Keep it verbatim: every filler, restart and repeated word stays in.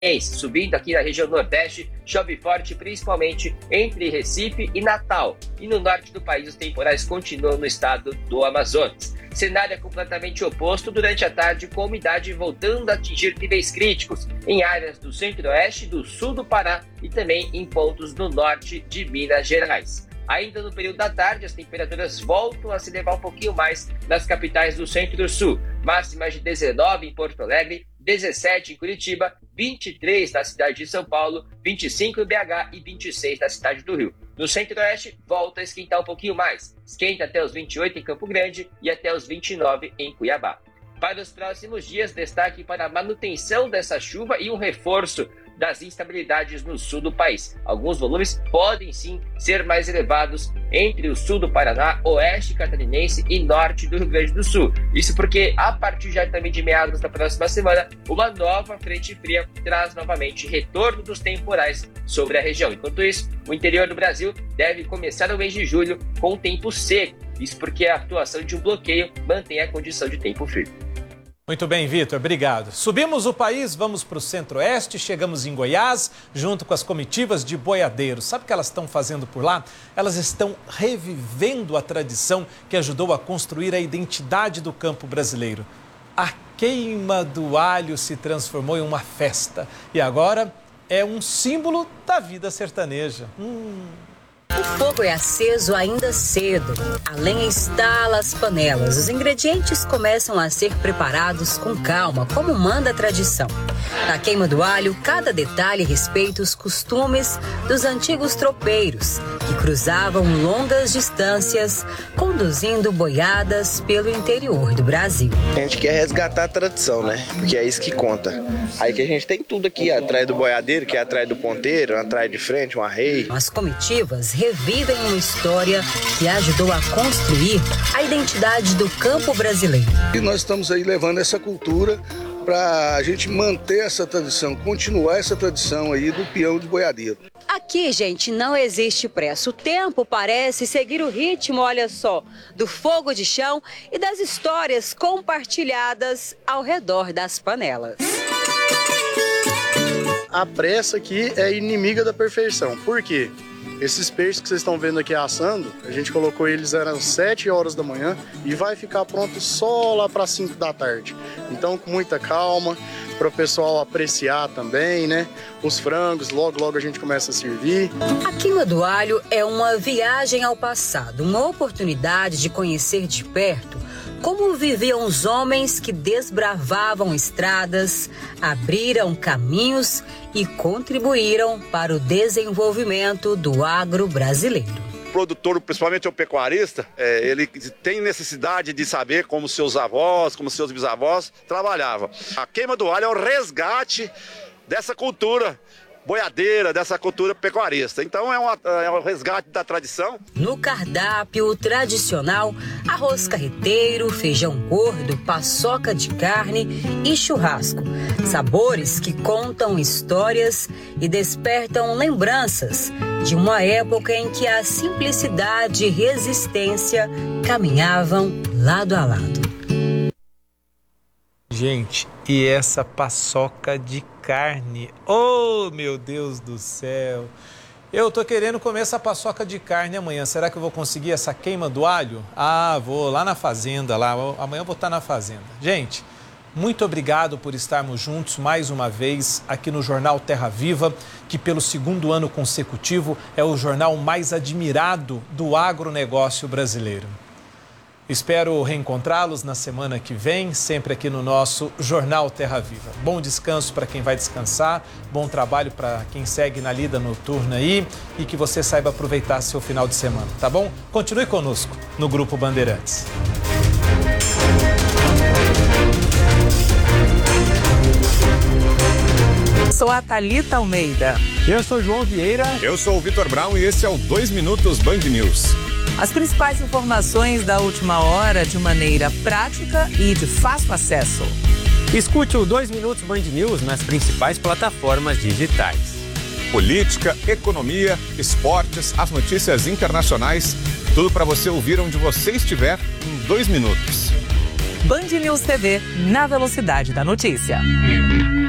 Subindo aqui na região nordeste, chove forte principalmente entre Recife e Natal. E no norte do país os temporais continuam no estado do Amazonas. Cenário é completamente oposto durante a tarde, com a umidade voltando a atingir níveis críticos em áreas do centro-oeste, do sul do Pará e também em pontos do norte de Minas Gerais. Ainda no período da tarde, as temperaturas voltam a se elevar um pouquinho mais nas capitais do centro-sul. Máximas de dezenove em Porto Alegre, dezessete em Curitiba, vinte e três na cidade de São Paulo, vinte e cinco em B H e vinte e seis na cidade do Rio. No centro-oeste, volta a esquentar um pouquinho mais. Esquenta até os vinte e oito em Campo Grande e até os vinte e nove em Cuiabá. Para os próximos dias, destaque para a manutenção dessa chuva e um reforço das instabilidades no sul do país. Alguns volumes podem sim ser mais elevados entre o sul do Paraná, oeste catarinense e norte do Rio Grande do Sul. Isso porque a partir já também de meados da próxima semana, uma nova frente fria traz novamente retorno dos temporais sobre a região. Enquanto isso, o interior do Brasil deve começar o mês de julho com tempo seco. Isso porque a atuação de um bloqueio mantém a condição de tempo firme. Muito bem, Vitor, obrigado. Subimos o país, vamos para o centro-oeste, chegamos em Goiás, junto com as comitivas de boiadeiros. Sabe o que elas estão fazendo por lá? Elas estão revivendo a tradição que ajudou a construir a identidade do campo brasileiro. A queima do alho se transformou em uma festa e agora é um símbolo da vida sertaneja. Hum... O fogo é aceso ainda cedo. A lenha estala as panelas. Os ingredientes começam a ser preparados com calma, como manda a tradição. Na queima do alho, cada detalhe respeita os costumes dos antigos tropeiros, que cruzavam longas distâncias, conduzindo boiadas pelo interior do Brasil. A gente quer resgatar a tradição, né? Porque é isso que conta. Aí que a gente tem tudo aqui, atrás do boiadeiro, que é atrás do ponteiro, atrás de frente, um arreio. As comitivas revivem uma história que ajudou a construir a identidade do campo brasileiro. E nós estamos aí levando essa cultura para a gente manter essa tradição, continuar essa tradição aí do peão de boiadeiro. Aqui, gente, não existe pressa. O tempo parece seguir o ritmo, olha só, do fogo de chão e das histórias compartilhadas ao redor das panelas. A pressa aqui é inimiga da perfeição. Por quê? Esses peixes que vocês estão vendo aqui assando, a gente colocou eles eram sete horas da manhã e vai ficar pronto só lá para cinco da tarde. Então, com muita calma, para o pessoal apreciar também, né? Os frangos, logo, logo a gente começa a servir. A queima do alho é uma viagem ao passado, uma oportunidade de conhecer de perto como viviam os homens que desbravavam estradas, abriram caminhos e contribuíram para o desenvolvimento do agro brasileiro. O produtor, principalmente o pecuarista, é, ele tem necessidade de saber como seus avós, como seus bisavós trabalhavam. A queima do alho é o resgate dessa cultura boiadeira, dessa cultura pecuarista. Então é, uma, é um resgate da tradição. No cardápio tradicional, arroz carreteiro, feijão gordo, paçoca de carne e churrasco. Sabores que contam histórias e despertam lembranças de uma época em que a simplicidade e resistência caminhavam lado a lado. Gente, e essa paçoca de carne? Oh, meu Deus do céu! Eu tô querendo comer essa paçoca de carne amanhã. Será que eu vou conseguir essa queima do alho? Ah, vou lá na fazenda, lá. Amanhã eu vou estar na fazenda. Gente, muito obrigado por estarmos juntos mais uma vez aqui no Jornal Terra Viva, que pelo segundo ano consecutivo é o jornal mais admirado do agronegócio brasileiro. Espero reencontrá-los na semana que vem, sempre aqui no nosso Jornal Terra Viva. Bom descanso para quem vai descansar, bom trabalho para quem segue na lida noturna aí e que você saiba aproveitar seu final de semana, tá bom? Continue conosco no Grupo Bandeirantes. Sou a Thalita Almeida. Eu sou João Vieira. Eu sou o Vitor Brown e esse é o dois Minutos Band News. As principais informações da última hora de maneira prática e de fácil acesso. Escute o dois Minutos Band News nas principais plataformas digitais. Política, economia, esportes, as notícias internacionais, tudo para você ouvir onde você estiver em dois minutos. Band News T V, na velocidade da notícia.